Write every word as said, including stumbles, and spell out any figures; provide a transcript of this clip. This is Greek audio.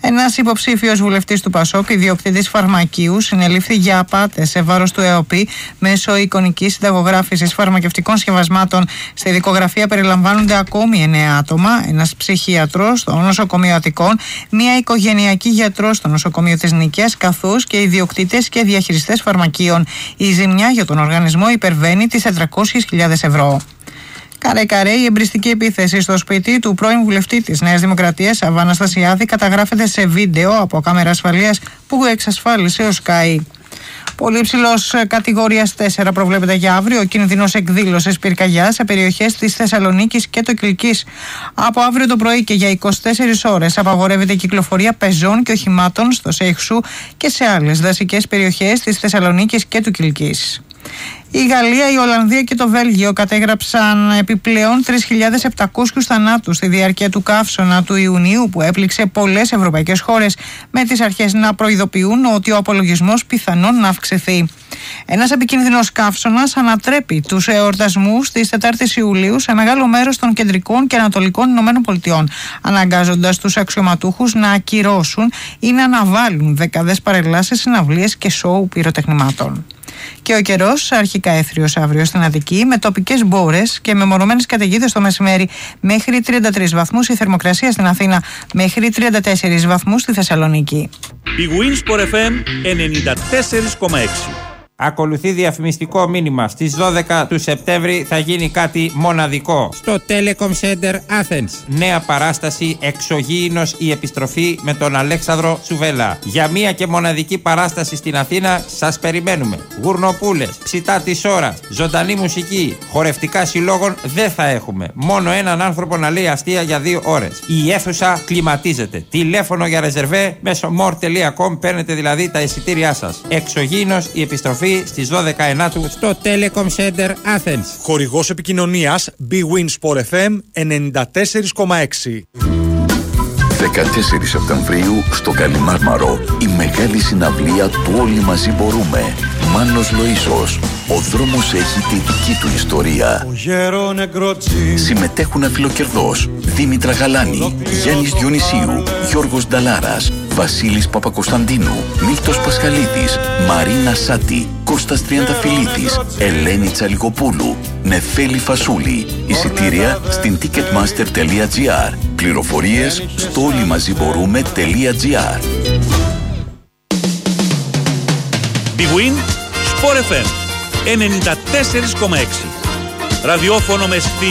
Ένας υποψήφιος βουλευτής του Πασόκ, ιδιοκτήτης φαρμακείου, συνελήφθη για απάτες σε βάρος του ΕΟΠΗ μέσω εικονικής συνταγογράφησης φαρμακευτικών σκευασμάτων. Στη δικογραφία περιλαμβάνονται ακόμη εννέα άτομα, ένας ψυχίατρος στο νοσοκομείο Αττικών, μία οικογενειακή γιατρός στο νοσοκομείο της Νίκαιας, καθώς και ιδιοκτήτες και διαχειριστές φαρμακείων. Η ζημιά για τον οργανισμό υπερβαίνει τις τετρακόσιες χιλιάδες ευρώ. Καρέ-καρέ, η εμπριστική επίθεση στο σπίτι του πρώην βουλευτή της Νέας Δημοκρατίας, Αββά Αναστασιάδη, καταγράφεται σε βίντεο από κάμερα ασφαλείας που εξασφάλισε ο Sky. Πολύ ψηλός κατηγορίας τέσσερα προβλέπεται για αύριο, κίνδυνος εκδήλωσης πυρκαγιάς σε περιοχές της Θεσσαλονίκης και το Κιλκής. Από αύριο το πρωί και για είκοσι τέσσερις ώρες απαγορεύεται η κυκλοφορία πεζών και οχημάτων στο Σέιχσου και σε άλλες δασικές περιοχές της Θεσσαλονίκης και του Κιλκής. Η Γαλλία, η Ολλανδία και το Βέλγιο κατέγραψαν επιπλέον τρεις χιλιάδες επτακόσιους θανάτους στη διάρκεια του καύσωνα του Ιουνίου που έπληξε πολλές ευρωπαϊκές χώρες, με τις αρχές να προειδοποιούν ότι ο απολογισμός πιθανόν να αυξηθεί. Ένας επικίνδυνος καύσωνας ανατρέπει τους εορτασμούς της τετάρτης Ιουλίου σε μεγάλο μέρος των κεντρικών και ανατολικών ΗΠΑ, αναγκάζοντας τους αξιωματούχους να ακυρώσουν ή να αναβάλουν δεκάδες παρελάσεις, συναυλίες και σόου πυροτεχνημάτων. Και ο καιρός αρχικά έθριος αύριο στην Αττική, με τοπικές μπόρες και μεμονωμένες καταιγίδες το μεσημέρι, μέχρι τριάντα τρεις βαθμούς η θερμοκρασία στην Αθήνα, μέχρι τριάντα τέσσερις βαθμούς στη Θεσσαλονίκη. Η Winsport εφ εμ ενενήντα τέσσερα κόμμα έξι. Ακολουθεί διαφημιστικό μήνυμα. Στις δώδεκα του Σεπτέμβρη θα γίνει κάτι μοναδικό στο Telecom Center Athens. Νέα παράσταση «Εξωγήινος η επιστροφή» με τον Αλέξανδρο Τσουβέλα. Για μία και μοναδική παράσταση στην Αθήνα σας περιμένουμε. Γουρνοπούλες, ψητά της ώρας, ζωντανή μουσική, χορευτικά συλλόγων δεν θα έχουμε. Μόνο έναν άνθρωπο να λέει αστεία για δύο ώρες. Η αίθουσα κλιματίζεται. Τηλέφωνο για ρεζερβέ μέσω more τελεία com, παίρνετε δηλαδή τα εισιτήριά σας. «Εξωγήινος η επιστροφή» στις δώδεκα Ενάτου στο Telecom Center Athens. Χορηγός επικοινωνίας bWinsport εφ εμ ενενήντα τέσσερα κόμμα έξι. δεκατέσσερις Σεπτεμβρίου στο Καλιμάρμαρο η μεγάλη συναυλία του «Όλοι μαζί μπορούμε». Μάνος Λοΐσος. Ο δρόμος έχει τη δική του ιστορία. Συμμετέχουν αφιλοκερδός Δήμητρα Γαλάνη, Γιάννης Διονυσίου, Γιώργος Νταλάρας, Βασίλης Παπακοσταντίνου, Μίλτος Πασχαλίδης, Μαρίνα Σάτη, Κώστας Τριανταφυλλίδης, Ελένη Τσαλικοπούλου, Νεφέλη Φασούλη. Εισιτήρια στην ticketmaster τελεία gr. Πληροφορίες στο όλοιμαζιμπορούμε τελεία gr. bWin Sport εφ εμ ενενήντα τέσσερα κόμμα έξι. Ραδιόφωνο με